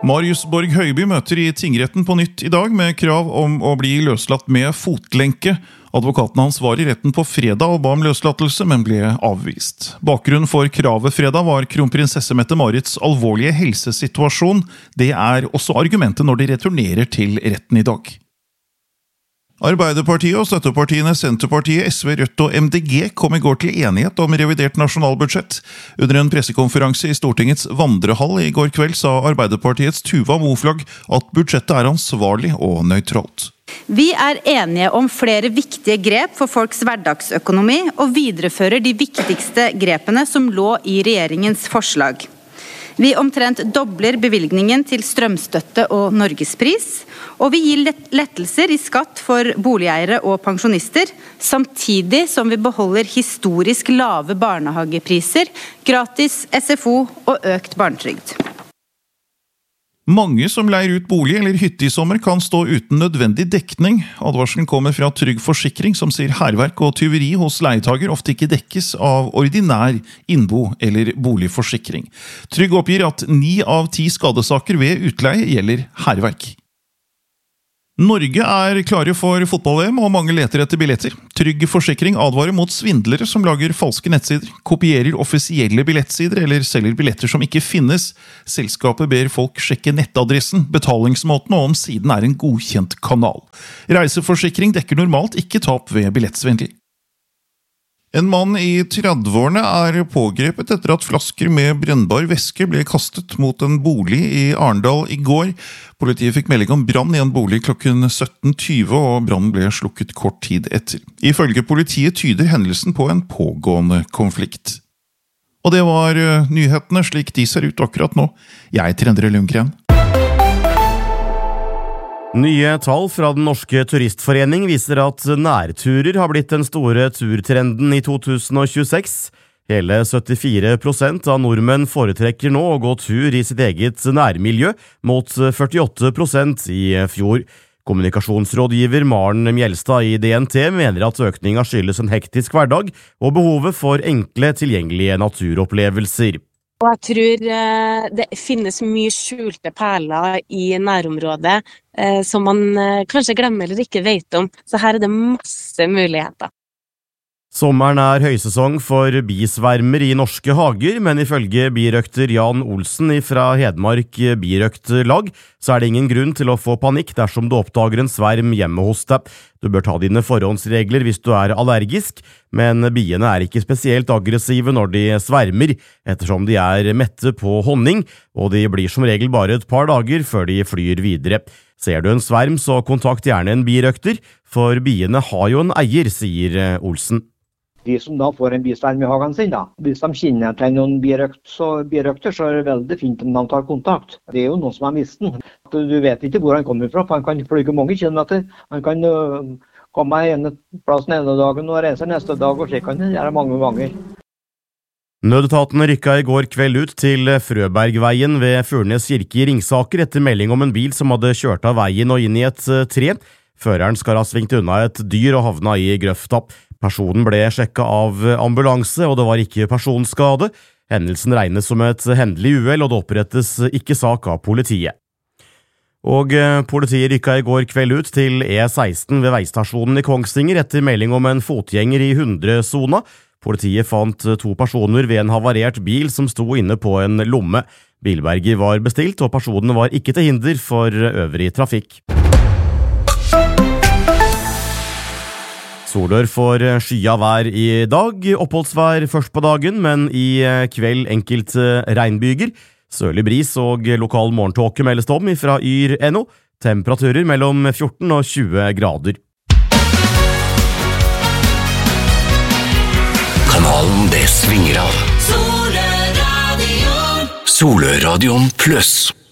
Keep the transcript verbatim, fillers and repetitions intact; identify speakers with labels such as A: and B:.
A: Marius Borg Høiby møter i tingretten på nytt i dag med krav om å bli løslatt med fotlenke. Advokaten hans var i retten på fredag og ba om løslatelse, men ble avvist. Bakgrunnen for kravet fredag var kronprinsesse Mette-Marits alvorlige helsesituasjon. Det er også argumentet når de returnerer til retten i dag. Arbeiderpartiet og støttepartiene Senterpartiet, S V, Rødt og M D G kom i går til enighet om revidert nasjonalbudsjett. Under en pressekonferanse i Stortingets vandrehall i går kveld sa Arbeiderpartiets Tuva Moflag at budsjettet er ansvarlig og nøytralt.
B: Vi er enige om flere viktige grep for folks hverdagsøkonomi og viderefører de viktigste grepene som lå i regjeringens forslag. Vi omtrent dobler bevilgningen til strømstøtte og Norgespris, og vi gir lettelser i skatt for boligeiere og pensjonister, samtidig som vi beholder historisk lave barnehagepriser, gratis S F O og økt barnetrygd.
A: Mange som leier ut bolig eller hytte i sommer kan stå uten nødvendig dekning. Advarselen kommer fra Trygg Forsikring, som sier hærverk og tyveri hos leietager ofte ikke dekkes av ordinær innbo- eller boligforsikring. Trygg oppgir at ni av ti skadesaker ved utleie gjelder hærverk. Norge er klare for fotball-V M, og mange leter etter billetter. Trygg Forsikring advarer mot svindlere som lager falske nettsider, kopierer offisielle billettsider eller selger billetter som ikke finnes. Selskapet ber folk sjekke nettadressen, betalingsmåten og om siden er en godkjent kanal. Reiseforsikring dekker normalt ikke tap ved billettsvindel. En mann i tredveårene er pågrepet etter at flasker med brennbar væske ble kastet mot en bolig i Arendal i går. Politiet fikk melding om brann i en bolig klokken sytten tyve, og brannen ble slukket kort tid etter. Ifølge politiet tyder hendelsen på en pågående konflikt. Og det var nyhetene slik de ser ut akkurat nå. Jeg er Endre Lundgren.
C: Nye tall fra Den norske turistforening viser at nærturer har blitt den store turtrenden i to tusen tjueseks. Hele syttifire prosent av nordmenn foretrekker nå å gå tur i sitt eget nærmiljø, mot førtiåtte prosent i fjor. Kommunikasjonsrådgiver Maren Mjelstad i D N T mener at økningen skyldes en hektisk hverdag og behovet for enkle, tilgjengelige naturopplevelser.
D: Og jeg tror eh, det finnes mye skjulte perler i nærområdet eh, som man eh, kanskje glemmer eller ikke vet om. Så her er det masse muligheter.
C: Sommeren er høysesong for bisvermer i norske hager, men ifølge birøkter Jan Olsen fra Hedmark birøktlag, så er det ingen grunn til å få panikk dersom du oppdager en sverm hjemme hos deg. Du bør ta dine forhåndsregler hvis du er allergisk, men biene er ikke spesielt aggressive når de svermer, ettersom de er mette på honning, og de blir som regel bare et par dager før de flyr videre. Ser du en sverm, så kontakt gjerne en birøkter, for biene har jo en eier, sier Olsen.
E: De som da får en bisverm i hagen sin, da. Hvis de kjenner til noen birøkt, så, birøkter, så er det veldig fint om de tar kontakt. Det er jo noen som har mistet den. Du vet ikke hvor han kommer fra, for han kan flyge mange kilometer. Han kan uh, komme ene plass den ene dagen og reise neste dag, og slik kan det gjøre mange ganger.
C: Nødetaten rykka i går kveld ut til Frøbergveien ved Furnes kirke i Ringsaker etter melding om en bil som hadde kjørt av veien og inn i et tre. Føreren skal ha svingt unna et dyr og havna i grøfta. Personen ble sjekket av ambulanse, og det var ikke personskade. Hendelsen regnes som et hendelig uhell, og det opprettes ikke sak av politiet. Og politiet rykket i går kveld ut til E seksten ved veistasjonen i Kongsvinger etter melding om en fotgjenger i hundre-sona. Politiet fant to personer ved en havarert bil som sto inne på en lomme. Bilberger var bestilt, og personene var ikke til hinder for øvrig trafikk. Solør for skya vær i dag, oppholdsvær først på dagen, men i kveld enkelte regnbyger. Sørlig bris og lokal morgentåke meldes om fra yr punktum no. Temperaturer mellom fjorten og tjue grader.
F: Kanalen det svinger av. Soløradion. Soløradion pluss.